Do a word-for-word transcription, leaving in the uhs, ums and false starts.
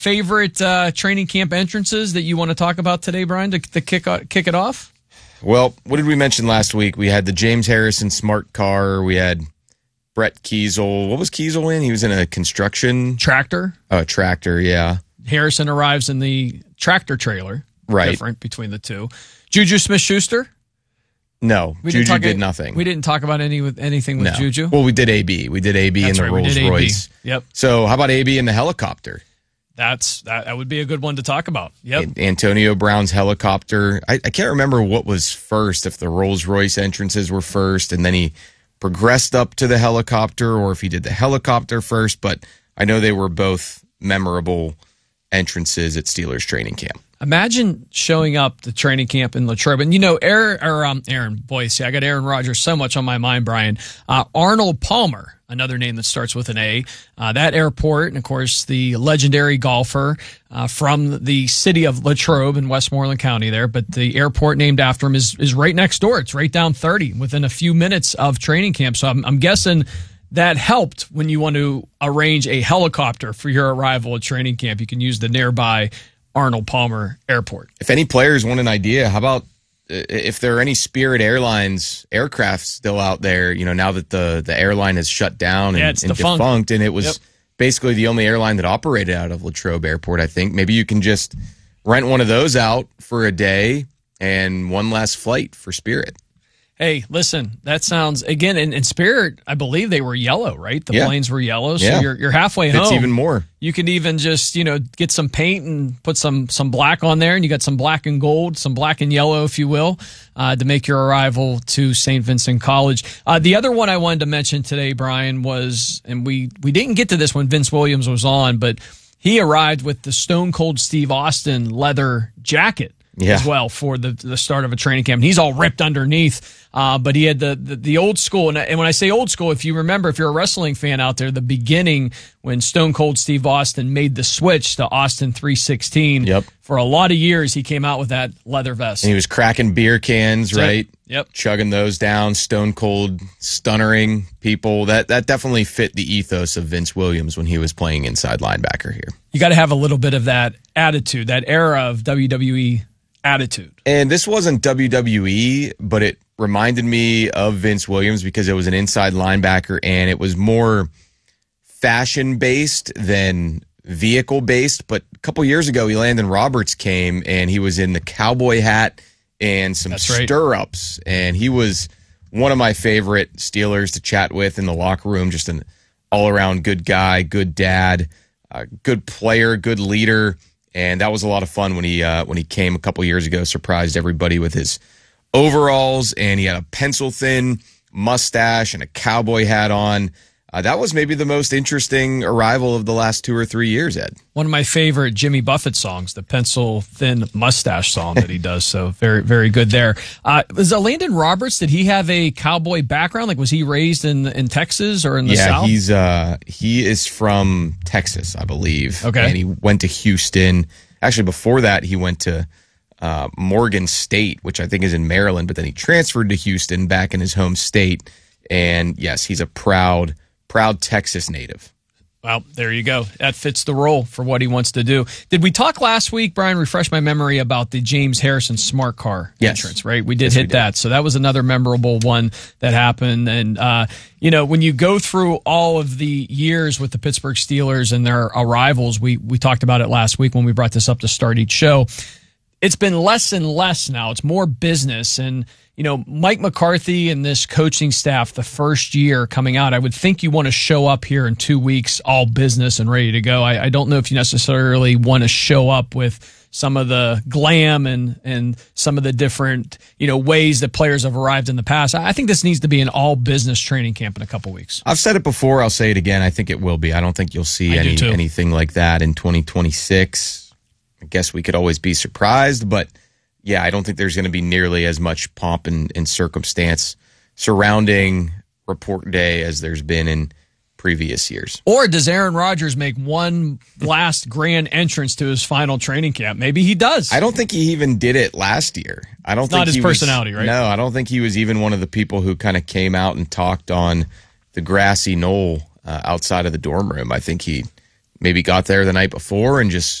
Favorite uh, training camp entrances that you want to talk about today, Brian, to, to kick, kick it off? Well, what did we mention last week? We had the James Harrison smart car. We had Brett Kiesel. What was Kiesel in? He was in a construction... Tractor. Oh, tractor, yeah. Harrison arrives in the tractor trailer. Right. Different between the two. Juju Smith-Schuster? No, we Juju did any, nothing. We didn't talk about any with anything with no. Juju? Well, we did A B. We did A B That's in the right, Rolls Royce. Yep. So how about A B in the helicopter? That's that, that would be a good one to talk about. Yep. Antonio Brown's helicopter. I, I can't remember what was first, if the Rolls Royce entrances were first and then he progressed up to the helicopter, or if he did the helicopter first, but I know they were both memorable entrances at Steelers training camp. Imagine showing up to training camp in Latrobe. And, you know, Aaron, or, um, Aaron, boy, see, I got Aaron Rodgers so much on my mind, Brian. Uh, Arnold Palmer, another name that starts with an A. Uh, that airport, and, of course, the legendary golfer uh, from the city of Latrobe in Westmoreland County there. But the airport named after him is, is right next door. It's right down thirty within a few minutes of training camp. So I'm, I'm guessing that helped when you want to arrange a helicopter for your arrival at training camp. You can use the nearby Arnold Palmer Airport. If any players want an idea, how about if there are any Spirit Airlines aircraft still out there, you know, now that the, the airline has shut down and, yeah, it's and defunct. defunct, and it was yep. basically the only airline that operated out of Latrobe Airport, I think. Maybe you can just rent one of those out for a day and one last flight for Spirit. Hey, listen, that sounds, again, in, in Spirit, I believe they were yellow, right? The yeah. planes were yellow, so yeah. you're you're halfway it's home. It's even more. You could even just, you know, get some paint and put some some black on there, and you got some black and gold, some black and yellow, if you will, uh, to make your arrival to Saint Vincent College. Uh, the other one I wanted to mention today, Brian, was, and we, we didn't get to this when Vince Williams was on, but he arrived with the Stone Cold Steve Austin leather jacket. Yeah. As well for the the start of a training camp. And he's all ripped underneath, uh, but he had the, the, the old school. And, and when I say old school, if you remember, if you're a wrestling fan out there, the beginning when Stone Cold Steve Austin made the switch to Austin three sixteen, yep. for a lot of years he came out with that leather vest. And he was cracking beer cans, That's right? It. Yep. Chugging those down, stone cold, stunnering people. That that definitely fit the ethos of Vince Williams when he was playing inside linebacker here. You got to have a little bit of that attitude, that era of W W E attitude. And this wasn't W W E, but it reminded me of Vince Williams because it was an inside linebacker and it was more fashion-based than vehicle-based. But a couple years ago, Elandon Roberts came and he was in the cowboy hat and some That's right. stirrups. And he was one of my favorite Steelers to chat with in the locker room, just an all-around good guy, good dad, uh, good player, good leader. And that was a lot of fun when he uh, when he came a couple years ago, surprised everybody with his overalls, and he had a pencil-thin mustache and a cowboy hat on. Uh, that was maybe the most interesting arrival of the last two or three years, Ed. One of my favorite Jimmy Buffett songs, the pencil-thin mustache song that he does. So very, very good there. Uh, was Elandon Roberts, did he have a cowboy background? Like, was he raised in in Texas or in the yeah, South? Yeah, he's uh, he is from Texas, I believe. Okay. And he went to Houston. Actually, before that, he went to uh, Morgan State, which I think is in Maryland, but then he transferred to Houston back in his home state. And yes, he's a proud Proud Texas native. Well, there you go. That fits the role for what he wants to do. Did we talk last week, Brian, refresh my memory about the James Harrison smart car yes. entrance, right? We did yes, hit we did. that. So that was another memorable one that happened. And, uh, you know, when you go through all of the years with the Pittsburgh Steelers and their arrivals, we, we talked about it last week when we brought this up to start each show. It's been less and less now. It's more business. And, you know, Mike McCarthy and this coaching staff, the first year coming out, I would think you want to show up here in two weeks, all business and ready to go. I, I don't know if you necessarily want to show up with some of the glam and, and some of the different, you know, ways that players have arrived in the past. I think this needs to be an all business training camp in a couple weeks. I've said it before. I'll say it again. I think it will be. I don't think you'll see any anything like that in twenty twenty-six. I guess we could always be surprised, but yeah, I don't think there's going to be nearly as much pomp and, and circumstance surrounding report day as there's been in previous years. Or does Aaron Rodgers make one last grand entrance to his final training camp? Maybe he does. I don't think he even did it last year. I don't it's think not his he personality, was, right? No, I don't think he was even one of the people who kind of came out and talked on the grassy knoll uh, outside of the dorm room. I think he maybe got there the night before and just